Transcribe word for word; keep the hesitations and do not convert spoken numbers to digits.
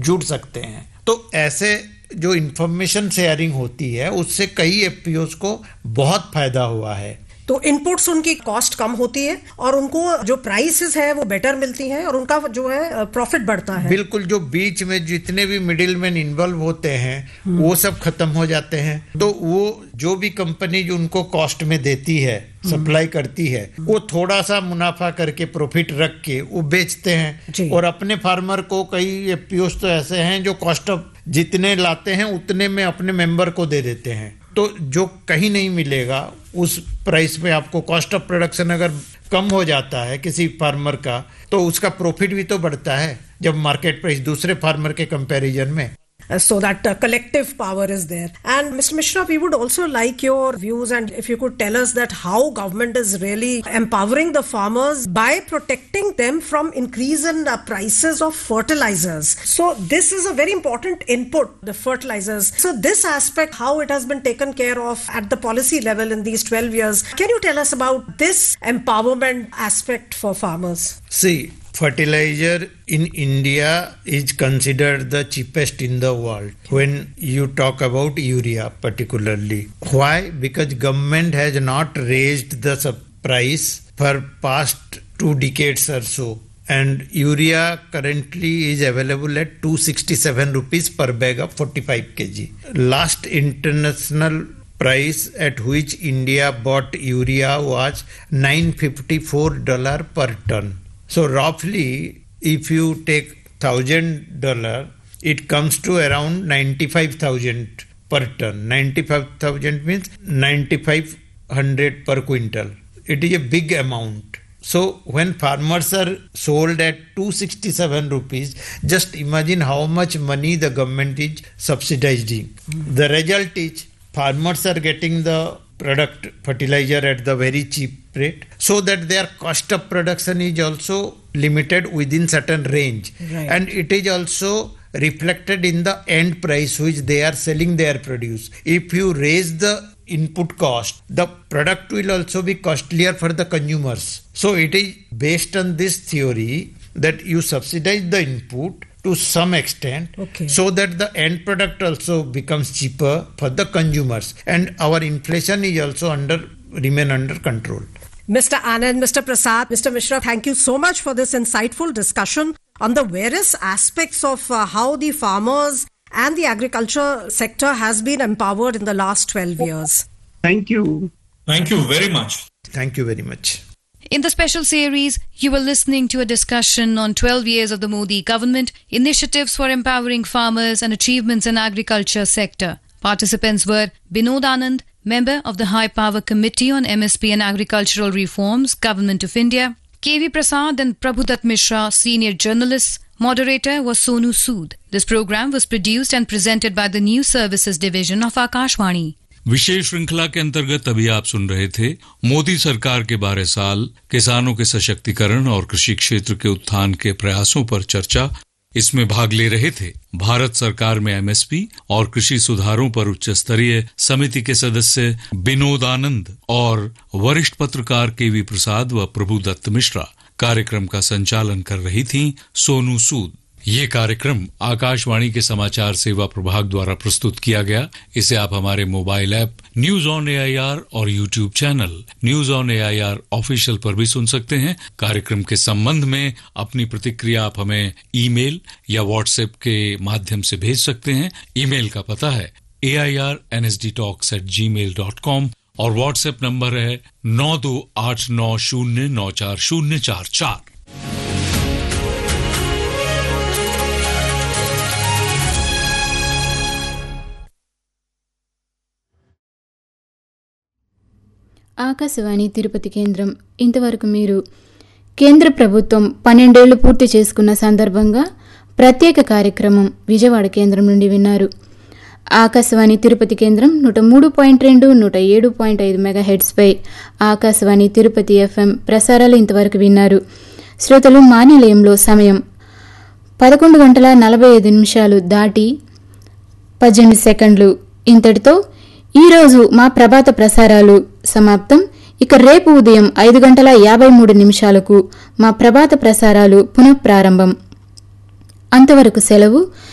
जुड़ सकते हैं। तो ऐसे जो इंफॉर्मेशन शेयरिंग होती है उससे कई एफपीओज को बहुत फायदा हुआ है। तो इनपुट्स उनकी कॉस्ट कम होती है और उनको जो प्राइसेस है वो बेटर मिलती हैं और उनका जो है प्रॉफिट बढ़ता है। बिल्कुल, जो बीच में जितने भी मिडिल मैन इन्वॉल्व होते हैं वो सब खत्म हो जाते हैं। तो वो जो भी कंपनी जो उनको कॉस्ट में देती है, सप्लाई करती है, वो थोड़ा सा मुनाफा करके प्रॉफिट रख के वो बेचते हैं और अपने फार्मर को, कई एफपीओज तो ऐसे हैं जो कॉस्ट ऑफ जितने लाते हैं उतने में अपने मेंबर को दे देते हैं। तो जो कहीं नहीं मिलेगा उस प्राइस पे आपको कॉस्ट ऑफ प्रोडक्शन अगर कम हो जाता है किसी फार्मर का, तो उसका प्रॉफिट भी तो बढ़ता है जब मार्केट प्राइस दूसरे फार्मर के कंपैरिजन में। Uh, so that uh, collective power is there. And Mister Mishra, we would also like your views, and if you could tell us that how government is really empowering the farmers by protecting them from increase in uh, prices of fertilizers. So this is a very important input, the fertilizers. So this aspect, how it has been taken care of at the policy level in these twelve years. Can you tell us about this empowerment aspect for farmers? See, fertilizer in India is considered the cheapest in the world when you talk about urea particularly. Why? Because government has not raised the price for past two decades or so, and urea currently is available at two hundred sixty-seven rupees per bag of forty-five kilograms. Last international price at which India bought urea was nine hundred fifty-four dollars per ton. So roughly, if you take thousand dollar, it comes to around ninety-five thousand per ton. Ninety-five thousand means ninety-five hundred per quintal. It is a big amount. So when farmers are sold at two hundred sixty-seven rupees, just imagine how much money the government is subsidizing. Mm-hmm. The result is farmers are getting the product fertilizer at the very cheap rate, so that their cost of production is also limited within certain range, right. And it is also reflected in the end price which they are selling their produce. If you raise the input cost, the product will also be costlier for the consumers. So it is based on this theory that you subsidize the input to some extent, okay, so that the end product also becomes cheaper for the consumers, and our inflation is also under remain under control. Mister Anand, Mister Prasad, Mister Mishra, thank you so much for this insightful discussion on the various aspects of uh, how the farmers and the agriculture sector has been empowered in the last twelve years. Thank you. Thank you very much. Thank you very much. In the special series, you were listening to a discussion on twelve years of the Modi government, initiatives for empowering farmers and achievements in agriculture sector. Participants were Binod Anand, member of the High Power Committee on M S P and Agricultural Reforms, Government of India; K V Prasad and Prabhudat Mishra, senior journalists. Moderator was Sonu Sood. This program was produced and presented by the News Services Division of Akashvani. विशेष श्रृंखला के अंतर्गत अभी आप सुन रहे थे मोदी सरकार के बारह साल, किसानों के सशक्तिकरण और कृषि क्षेत्र के उत्थान के प्रयासों पर चर्चा। इसमें भाग ले रहे थे भारत सरकार में एमएसपी और कृषि सुधारों पर उच्च स्तरीय समिति के सदस्य बिनोद आनंद और वरिष्ठ पत्रकार केवी प्रसाद व प्रभुदत्त मिश्रा। कार्यक्रम का संचालन कर रही थी सोनू सूद। ये कार्यक्रम आकाशवाणी के समाचार सेवा प्रभाग द्वारा प्रस्तुत किया गया। इसे आप हमारे mobile app news on AIR और YouTube channel news on AIR official पर भी सुन सकते हैं। कार्यक्रम के संबंध में अपनी प्रतिक्रिया आप हमें ईमेल या व्हाट्सएप के माध्यम से भेज सकते हैं। ईमेल का पता है ए I R N S D talks eight ji mail dot com और व्हाट्सएप नंबर है नौ दो आठ नौ शून्य नौ चार शून्य चार चार। ఆకాశవాణి తిరుపతి కేంద్రం. ఇంతవరకు మీరు కేంద్ర ప్రభుత్వం పన్నెండేళ్లు పూర్తి చేసుకున్న సందర్భంగా ప్రత్యేక కార్యక్రమం విజయవాడ కేంద్రం నుండి విన్నారు. ఆకాశవాణి తిరుపతి కేంద్రం నూట మూడు పాయింట్ రెండు నూట ఏడు పాయింట్ ఐదు మెగా హెడ్స్పై ఆకాశవాణి తిరుపతి ఎఫ్ఎం ప్రసారాలు ఇంతవరకు విన్నారు. శ్రోతలు మా నిలయంలో సమయం పదకొండు గంటల నలభై ఐదు నిమిషాలు దాటి పద్దెనిమిది సెకండ్లు. ఇంతటితో ఈరోజు మా ప్రభాత ప్రసారాలు సమాప్తం. ఇక రేపు ఉదయం ఐదు గంటల యాభై మూడు నిమిషాలకు మా ప్రభాత ప్రసారాలు పునఃప్రారంభం. అంతవరకు సెలవు.